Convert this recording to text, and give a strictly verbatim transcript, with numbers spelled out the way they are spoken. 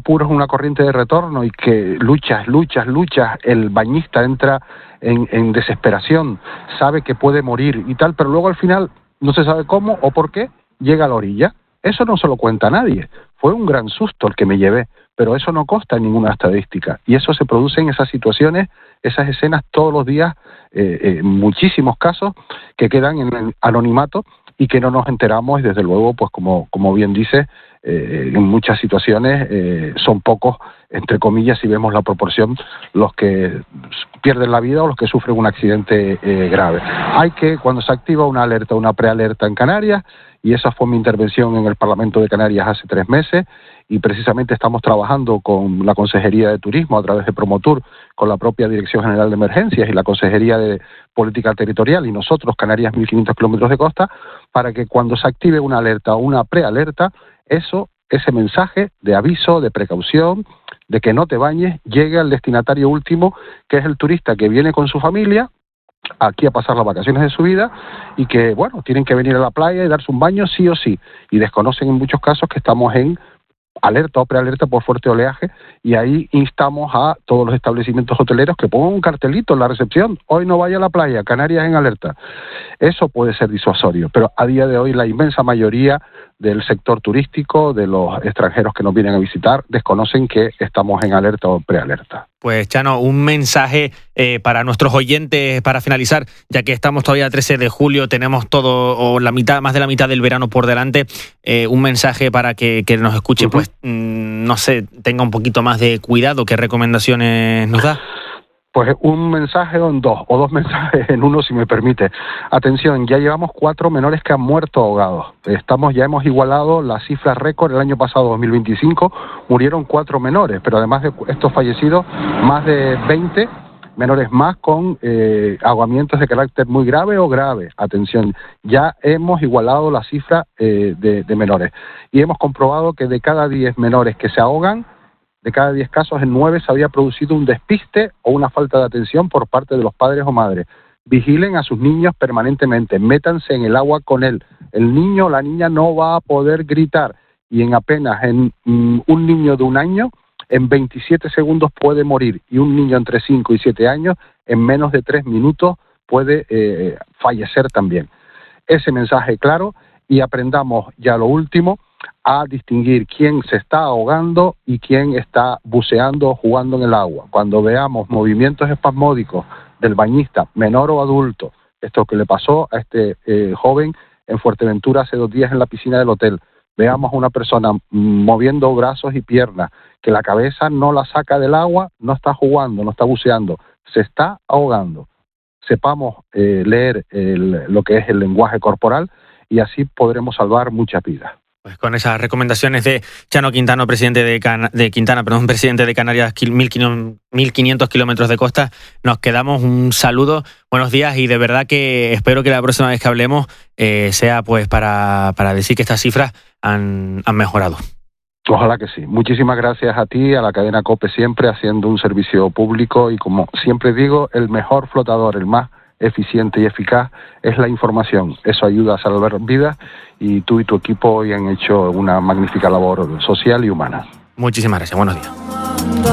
apuros una corriente de retorno y que luchas, luchas, luchas, el bañista entra en, en desesperación, sabe que puede morir y tal, pero luego al final no se sabe cómo o por qué llega a la orilla. Eso no se lo cuenta a nadie. Fue un gran susto el que me llevé, pero eso no consta en ninguna estadística. Y eso se produce en esas situaciones, esas escenas todos los días, eh, eh, muchísimos casos que quedan en el anonimato y que no nos enteramos, y desde luego, pues como, como bien dice, eh, en muchas situaciones eh, son pocos, entre comillas, si vemos la proporción, los que pierden la vida o los que sufren un accidente eh, grave. Hay que, cuando se activa una alerta, una prealerta en Canarias, y esa fue mi intervención en el Parlamento de Canarias hace tres meses, y precisamente estamos trabajando con la Consejería de Turismo a través de Promotur, con la propia Dirección General de Emergencias y la Consejería de Política Territorial y nosotros, Canarias mil quinientos kilómetros de costa, para que cuando se active una alerta o una prealerta, eso, ese mensaje de aviso, de precaución, de que no te bañes, llegue al destinatario último, que es el turista que viene con su familia aquí a pasar las vacaciones de su vida y que, bueno, tienen que venir a la playa y darse un baño sí o sí, y desconocen en muchos casos que estamos en alerta o prealerta por fuerte oleaje, y ahí instamos a todos los establecimientos hoteleros que pongan un cartelito en la recepción: hoy no vaya a la playa, Canarias en alerta. Eso puede ser disuasorio, pero a día de hoy la inmensa mayoría del sector turístico, de los extranjeros que nos vienen a visitar, desconocen que estamos en alerta o prealerta. Pues Chano, un mensaje eh, para nuestros oyentes para finalizar, ya que estamos todavía a trece de julio, tenemos todo o la mitad, más de la mitad del verano por delante, eh, un mensaje para que, que nos escuche, uh-huh. pues mmm, no sé, tenga un poquito más de cuidado. ¿Qué recomendaciones nos da? Pues un mensaje o en dos, o dos mensajes en uno, si me permite. Atención, ya llevamos cuatro menores que han muerto ahogados. Estamos, ya hemos igualado la cifra récord. El año pasado, dos mil veinticinco, murieron cuatro menores, pero además de estos fallecidos, más de veinte menores más con eh, ahogamientos de carácter muy grave o grave. Atención, ya hemos igualado la cifra eh, de, de menores. Y hemos comprobado que de cada diez menores que se ahogan, de cada diez casos, en nueve se había producido un despiste o una falta de atención por parte de los padres o madres. Vigilen a sus niños permanentemente, métanse en el agua con él. El niño o la niña no va a poder gritar, y en apenas en mm, un niño de un año, en veintisiete segundos puede morir, y un niño entre cinco y siete años, en menos de tres minutos puede eh, fallecer también. Ese mensaje claro, y aprendamos ya lo último, a distinguir quién se está ahogando y quién está buceando o jugando en el agua. Cuando veamos movimientos espasmódicos del bañista, menor o adulto, esto que le pasó a este eh, joven en Fuerteventura hace dos días en la piscina del hotel, veamos a una persona moviendo brazos y piernas, que la cabeza no la saca del agua, no está jugando, no está buceando, se está ahogando. Sepamos eh, leer el, lo que es el lenguaje corporal, y así podremos salvar muchas vidas. Pues con esas recomendaciones de Chano Quintano, presidente de, Can- de Quintana, perdón, presidente de Canarias, mil quinientos kilómetros de costa, nos quedamos. Un saludo, buenos días, y de verdad que espero que la próxima vez que hablemos eh, sea pues para, para decir que estas cifras han, han mejorado. Ojalá que sí. Muchísimas gracias a ti, a la cadena COPE, siempre haciendo un servicio público, y como siempre digo, el mejor flotador, el más eficiente y eficaz es la información. Eso ayuda a salvar vidas, y tú y tu equipo hoy han hecho una magnífica labor social y humana. Muchísimas gracias. Buenos días.